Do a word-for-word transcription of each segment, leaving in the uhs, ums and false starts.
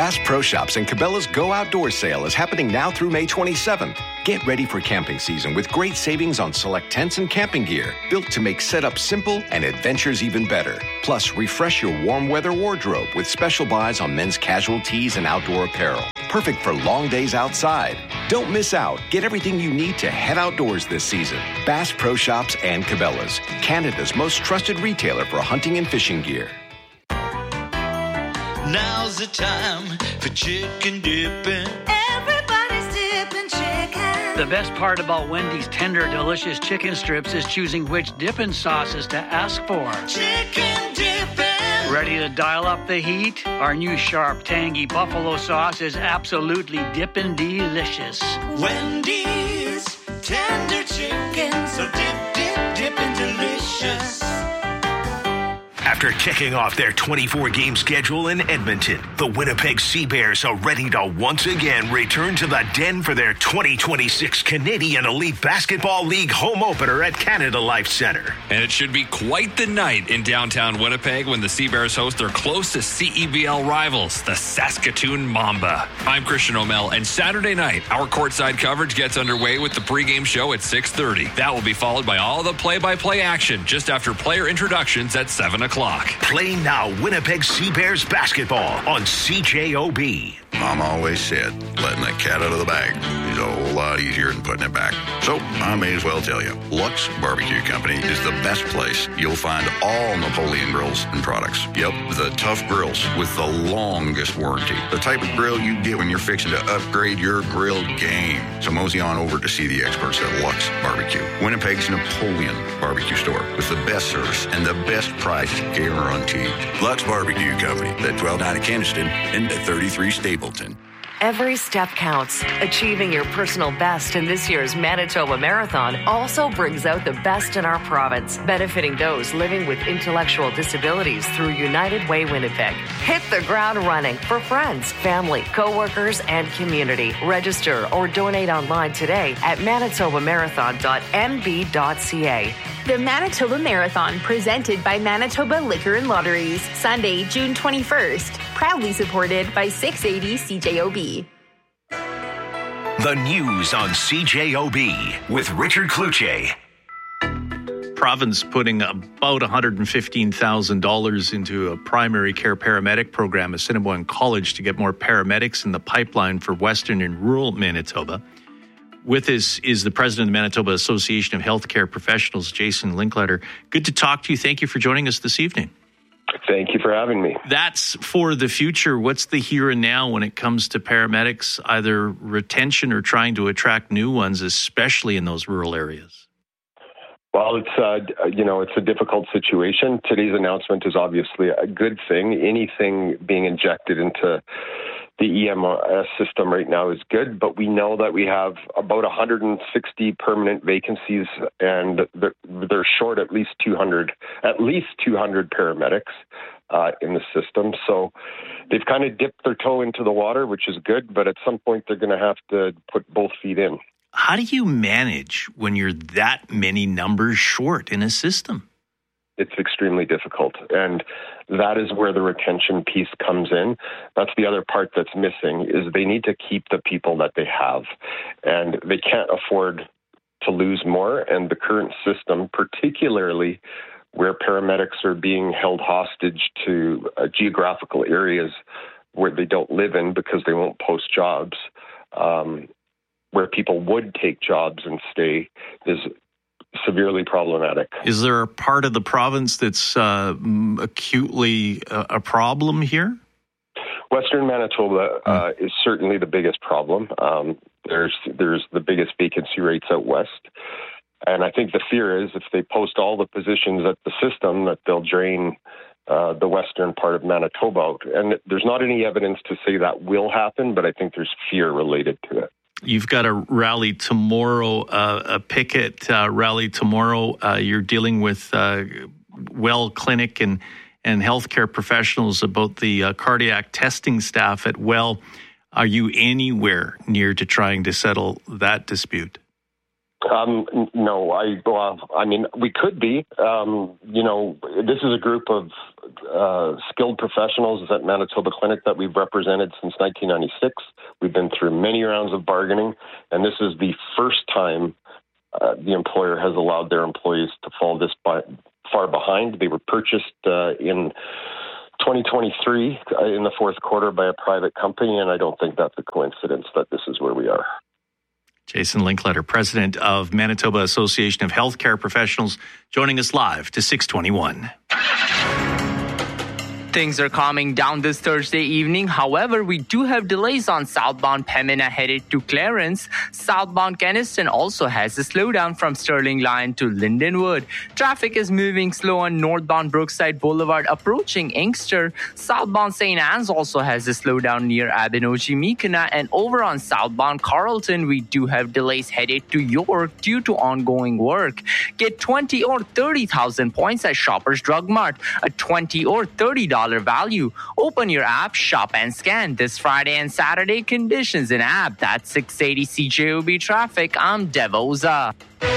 Bass Pro Shops and Cabela's Go Outdoor sale is happening now through May twenty-seventh. Get ready for camping season with great savings on select tents and camping gear, built to make setup simple and adventures even better. Plus, refresh your warm weather wardrobe with special buys on men's casual tees and outdoor apparel. Perfect for long days outside. Don't miss out. Get everything you need to head outdoors this season. Bass Pro Shops and Cabela's, Canada's most trusted retailer for hunting and fishing gear. Now's the time for chicken dipping. Everybody's dipping chicken. The best part about Wendy's tender, delicious chicken strips is choosing which dipping sauces to ask for. Chicken dipping. Ready to dial up the heat? Our new sharp, tangy buffalo sauce is absolutely dippin' delicious. Wendy's tender chicken, so dip, dip, dippin' delicious. After kicking off their twenty-four game schedule in Edmonton, the Winnipeg Sea Bears are ready to once again return to the Den for their twenty twenty-six Canadian Elite Basketball League home opener at Canada Life Centre. And it should be quite the night in downtown Winnipeg when the Sea Bears host their closest C E B L rivals, the Saskatoon Mamba. I'm Christian O'Mell, and Saturday night, our courtside coverage gets underway with the pregame show at six thirty. That will be followed by all the play-by-play action just after player introductions at seven o'clock. Play now Winnipeg Sea Bears basketball on C J O B. Mom always said, letting the cat out of the bag is a whole lot easier than putting it back. So I may as well tell you, Lux Barbecue Company is the best place you'll find all Napoleon grills and products. Yep, the tough grills with the longest warranty. The type of grill you get when you're fixing to upgrade your grill game. So mosey on over to see the experts at Lux Barbecue, Winnipeg's Napoleon barbecue store with the best service and the best price guaranteed. Lux Barbecue Company, at twelve ninety Keniston and at thirty-three Stapleton. Every step counts. Achieving your personal best in this year's Manitoba Marathon also brings out the best in our province, benefiting those living with intellectual disabilities through United Way Winnipeg. Hit the ground running for friends, family, co-workers, and community. Register or donate online today at manitoba marathon dot m b dot c a. The Manitoba Marathon, presented by Manitoba Liquor and Lotteries, Sunday, June twenty-first. Proudly supported by six eighty C J O B. The news on C J O B with Richard Cloutier. Province putting about one hundred fifteen thousand dollars into a primary care paramedic program at Assiniboine College to get more paramedics in the pipeline for Western and rural Manitoba. With us is the president of the Manitoba Association of Healthcare Professionals, Jason Linkletter. Good to talk to you. Thank you for joining us this evening. Thank you for having me. That's for the future. What's the here and now when it comes to paramedics, either retention or trying to attract new ones, especially in those rural areas? Well, it's uh, you know, it's a difficult situation. Today's announcement is obviously a good thing. Anything being injected into the E M S system right now is good, but we know that we have about one hundred sixty permanent vacancies, and they're, they're short at least two hundred, at least two hundred paramedics uh, in the system. So they've kind of dipped their toe into the water, which is good, but at some point they're going to have to put both feet in. How do you manage when you're that many numbers short in a system? It's extremely difficult, and that is where the retention piece comes in. That's the other part that's missing, is they need to keep the people that they have, and they can't afford to lose more. And the current system, particularly where paramedics are being held hostage to uh, geographical areas where they don't live in because they won't post jobs, um, where people would take jobs and stay, is severely problematic. Is there a part of the province that's uh, acutely a, a problem here? Western Manitoba uh, is certainly the biggest problem. Um, there's there's the biggest vacancy rates out west. And I think the fear is if they post all the positions at the system, that they'll drain uh, the western part of Manitoba out. And there's not any evidence to say that will happen, but I think there's fear related to it. You've got a rally tomorrow, uh, a picket uh, rally tomorrow. Uh, you're dealing with uh, Well Clinic and, and healthcare professionals about the uh, cardiac testing staff at Well. Are you anywhere near to trying to settle that dispute? Um, no, I, well, I mean, we could be. Um, you know, this is a group of uh, skilled professionals at Manitoba Clinic that we've represented since nineteen ninety-six. We've been through many rounds of bargaining, and this is the first time uh, the employer has allowed their employees to fall this by, far behind. They were purchased uh, in twenty twenty-three uh, in the fourth quarter by a private company, and I don't think that's a coincidence that this is where we are. Jason Linkletter, president of Manitoba Association of Healthcare Professionals, joining us live to six twenty-one. Things are calming down this Thursday evening. However, we do have delays on southbound Pembina headed to Clarence. Southbound Kenaston also has a slowdown from Sterling Line to Lindenwood. Traffic is moving slow on northbound Brookside Boulevard approaching Inkster. Southbound Saint Anne's also has a slowdown near Abenoji-Mikana. And over on southbound Carleton, we do have delays headed to York due to ongoing work. Get twenty or thirty thousand points at Shoppers Drug Mart. A twenty or thirty dollars value. Open your app, shop and scan. This Friday and Saturday, conditions in app. That's six eighty C J O B traffic. I'm Devoza.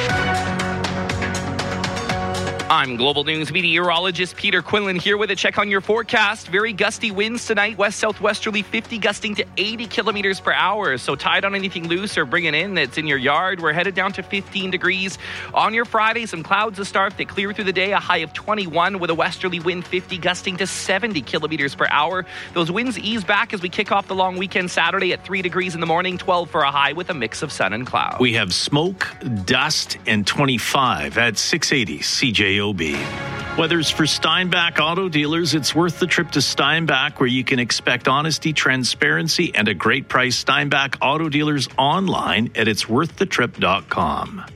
I'm Global News meteorologist Peter Quinlan here with a check on your forecast. Very gusty winds tonight, west-southwesterly fifty, gusting to eighty kilometers per hour. So tied on anything loose or bring it in that's in your yard. We're headed down to fifteen degrees. On your Friday, some clouds to start. They clear through the day, a high of twenty-one with a westerly wind fifty, gusting to seventy kilometers per hour. Those winds ease back as we kick off the long weekend Saturday at three degrees in the morning, twelve for a high with a mix of sun and cloud. We have smoke, dust, and twenty-five at six eighty C J O B. Weather's for Steinbach Auto Dealers. It's worth the trip to Steinbach, where you can expect honesty, transparency, and a great price. Steinbach Auto Dealers online at its worth the trip dot com.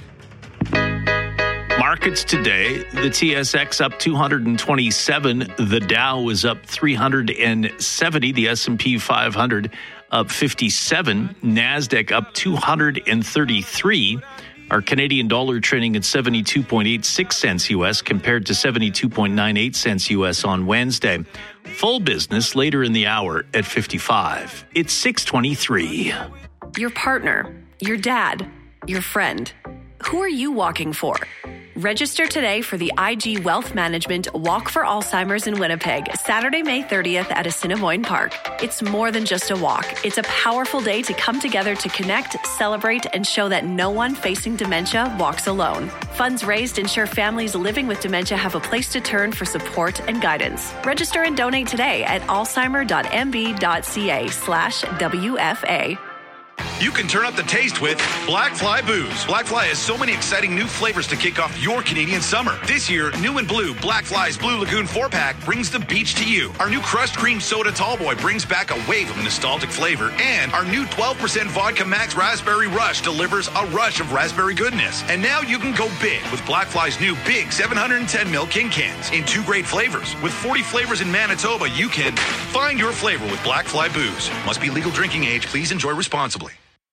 Markets today, the T S X up two hundred twenty-seven, the Dow is up three hundred seventy, the S and P five hundred up fifty-seven, NASDAQ up two hundred thirty-three. Our Canadian dollar trading at seventy-two point eight six cents U S compared to seventy-two point nine eight cents U S on Wednesday. Full business later in the hour at fifty-five. It's six twenty-three. Your partner, your dad, your friend. Who are you walking for? Register today for the I G Wealth Management Walk for Alzheimer's in Winnipeg, Saturday, May thirtieth at Assiniboine Park. It's more than just a walk. It's a powerful day to come together to connect, celebrate, and show that no one facing dementia walks alone. Funds raised ensure families living with dementia have a place to turn for support and guidance. Register and donate today at alzheimer.mb.ca slash WFA. You can turn up the taste with Black Fly Booze. Black Fly has so many exciting new flavors to kick off your Canadian summer. This year, new and blue, Black Fly's Blue Lagoon four-pack brings the beach to you. Our new Crushed Cream Soda Tallboy brings back a wave of nostalgic flavor. And our new twelve percent Vodka Max Raspberry Rush delivers a rush of raspberry goodness. And now you can go big with Black Fly's new big seven hundred ten milliliter King Cans in two great flavors. With forty flavors in Manitoba, you can find your flavor with Black Fly Booze. Must be legal drinking age. Please enjoy responsibly.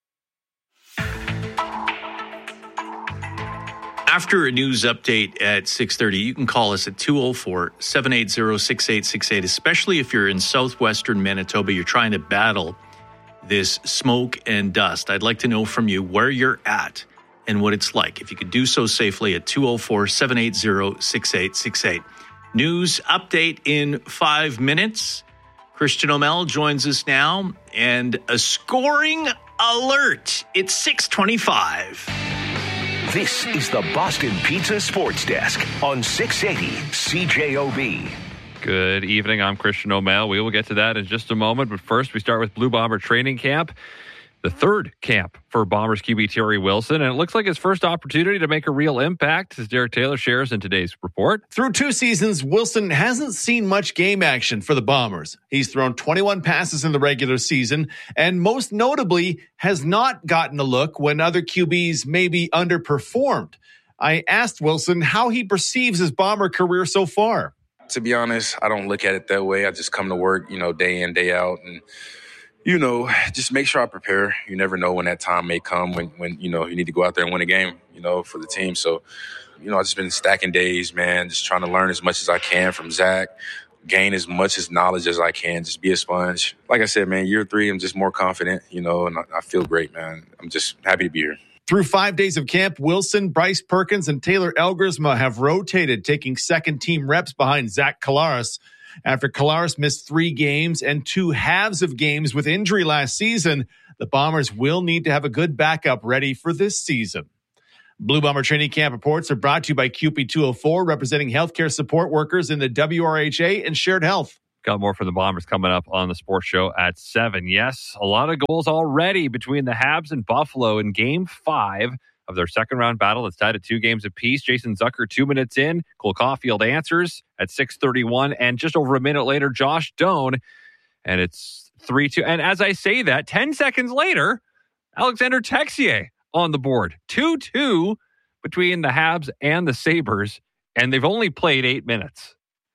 After a news update at six thirty, you can call us at two oh four, seven eight zero, six eight six eight, especially if you're in southwestern Manitoba, you're trying to battle this smoke and dust. I'd like to know from you where you're at and what it's like. If you could do so safely at two oh four, seven eight zero, six eight six eight. News update in five minutes. Christian O'Mell joins us now, and a scoring alert. It's six twenty-five. This is the Boston Pizza Sports Desk on six eighty C J O B. Good evening. I'm Christian O'Mell. We will get to that in just a moment. But first, we start with Blue Bomber training camp. The third camp for Bombers Q B Terry Wilson, and it looks like his first opportunity to make a real impact, as Derek Taylor shares in today's report. Through two seasons, Wilson hasn't seen much game action for the Bombers. He's thrown twenty-one passes in the regular season, and most notably, has not gotten a look when other Q Bs maybe underperformed. I asked Wilson how he perceives his Bomber career so far. To be honest, I don't look at it that way. I just come to work, you know, day in, day out, and you know, just make sure I prepare. You never know when that time may come when, when, you know, you need to go out there and win a game, you know, for the team. So, you know, I've just been stacking days, man, just trying to learn as much as I can from Zach, gain as much as knowledge as I can, just be a sponge. Like I said, man, year three, I'm just more confident, you know, and I, I feel great, man. I'm just happy to be here. Through five days of camp, Wilson, Bryce Perkins, and Taylor Elgersma have rotated, taking second-team reps behind Zach Collaros. After Collaros missed three games and two halves of games with injury last season, the Bombers will need to have a good backup ready for this season. Blue Bomber Training Camp reports are brought to you by Q P two oh four, representing healthcare support workers in the W R H A and Shared Health. Got more for the Bombers coming up on the sports show at seven. Yes, a lot of goals already between the Habs and Buffalo in game five of their second round battle. It's tied at two games apiece. Jason Zucker, two minutes in. Cole Caulfield answers at six thirty-one. And just over a minute later, Josh Doan. And it's three two. And as I say that, ten seconds later, Alexander Texier on the board. two two between the Habs and the Sabres. And they've only played eight minutes.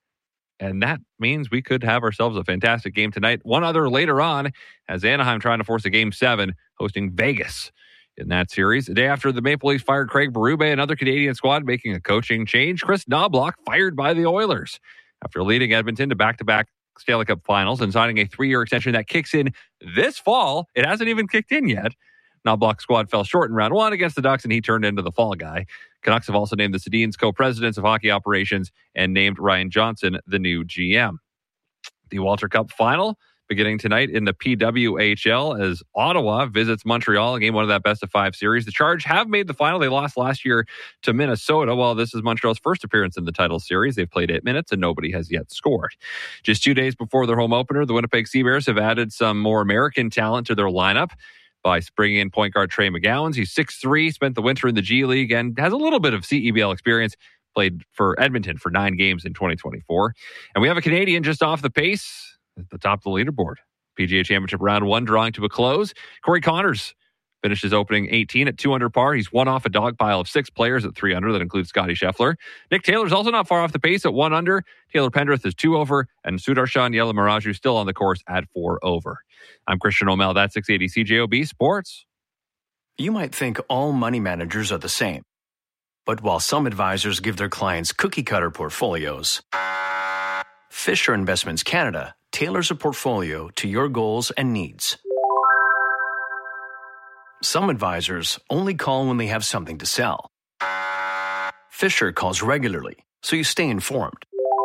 And that means we could have ourselves a fantastic game tonight. One other later on, as Anaheim trying to force a game seven, hosting Vegas in that series. The day after the Maple Leafs fired Craig Berube, another Canadian squad making a coaching change. Chris Knobloch fired by the Oilers after leading Edmonton to back-to-back Stanley Cup finals and signing a three-year extension that kicks in this fall. It hasn't even kicked in yet. Knobloch's squad fell short in round one against the Ducks, and he turned into the fall guy. Canucks have also named the Sedins co-presidents of hockey operations and named Ryan Johnson the new G M. The Walter Cup final beginning tonight in the P W H L as Ottawa visits Montreal, a game one of that best of five series. The Charge have made the final. They lost last year to Minnesota. While this is Montreal's first appearance in the title series, they've played eight minutes and nobody has yet scored. Just two days before their home opener, the Winnipeg Seabears have added some more American talent to their lineup by bringing in point guard Trey McGowan. He's six three, spent the winter in the G League, and has a little bit of C E B L experience. Played for Edmonton for nine games in twenty twenty-four. And we have a Canadian just off the pace at the top of the leaderboard. P G A Championship round one drawing to a close. Corey Connors finished his opening eighteen at two under par. He's one off a dog pile of six players at three under. That includes Scotty Scheffler. Nick Taylor's also not far off the pace at one under. Taylor Pendrith is two over. And Sudarshan Yelamaraju still on the course at four over. I'm Christian O'Mel. That's six eighty C J O B Sports. You might think all money managers are the same. But while some advisors give their clients cookie-cutter portfolios, Fisher Investments Canada tailors a portfolio to your goals and needs. Some advisors only call when they have something to sell. Fisher calls regularly, so you stay informed.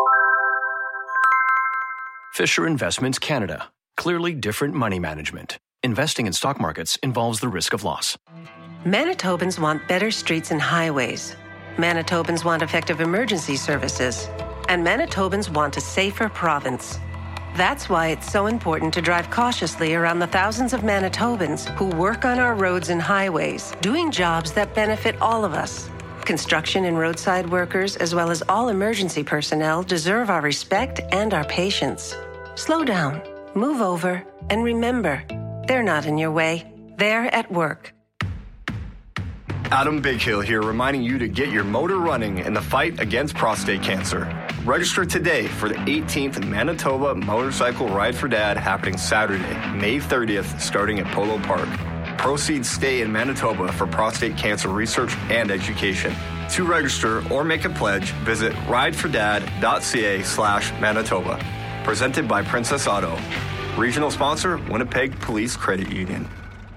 Fisher Investments Canada. Clearly different money management. Investing in stock markets involves the risk of loss. Manitobans want better streets and highways. Manitobans want effective emergency services. And Manitobans want a safer province. That's why it's so important to drive cautiously around the thousands of Manitobans who work on our roads and highways, doing jobs that benefit all of us. Construction and roadside workers, as well as all emergency personnel, deserve our respect and our patience. Slow down, move over, and remember, they're not in your way. They're at work. Adam Bighill here, reminding you to get your motor running in the fight against prostate cancer. Register today for the eighteenth Manitoba Motorcycle Ride for Dad happening Saturday, May thirtieth, starting at Polo Park. Proceeds stay in Manitoba for prostate cancer research and education. To register or make a pledge, visit ridefordad.ca slash Manitoba. Presented by Princess Auto. Regional sponsor, Winnipeg Police Credit Union.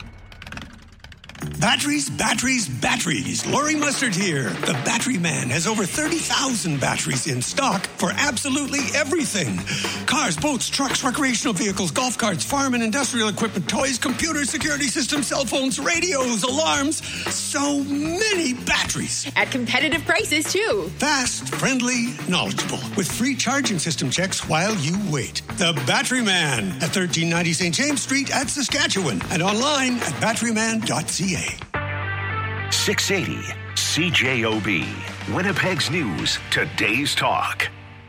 Batteries, batteries, batteries. Laurie Mustard here. The Battery Man has over thirty thousand batteries in stock for absolutely everything. Cars, boats, trucks, recreational vehicles, golf carts, farm and industrial equipment, toys, computers, security systems, cell phones, radios, alarms. So many batteries. At competitive prices, too. Fast, friendly, knowledgeable. With free charging system checks while you wait. The Battery Man at thirteen ninety Saint James Street at Saskatchewan. And online at batteryman dot c a. six eighty C J O B, Winnipeg's News, Today's Talk.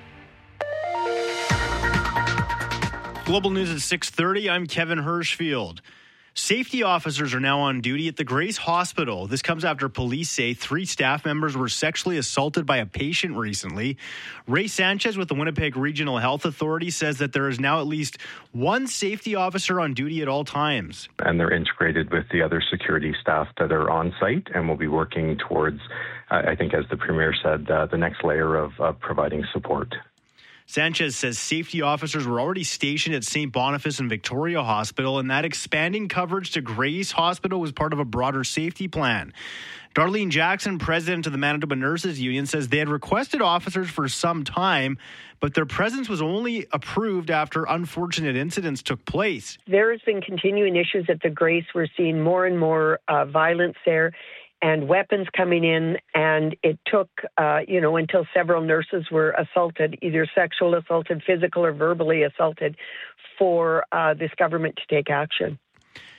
Global News at six thirty. I'm Kevin Hirschfield. Safety officers are now on duty at the Grace Hospital. This comes after police say three staff members were sexually assaulted by a patient recently. Ray Sanchez with the Winnipeg Regional Health Authority says that there is now at least one safety officer on duty at all times. And they're integrated with the other security staff that are on site, and we'll be working towards, uh, I think as the Premier said, uh, the next layer of uh, providing support. Sanchez says safety officers were already stationed at Saint Boniface and Victoria Hospital, and that expanding coverage to Grace Hospital was part of a broader safety plan. Darlene Jackson, president of the Manitoba Nurses Union, says they had requested officers for some time, but their presence was only approved after unfortunate incidents took place. There has been continuing issues at the Grace. We're seeing more and more uh, violence there and weapons coming in, and it took, uh, you know, until several nurses were assaulted, either sexual assaulted, physical or verbally assaulted, for uh, this government to take action.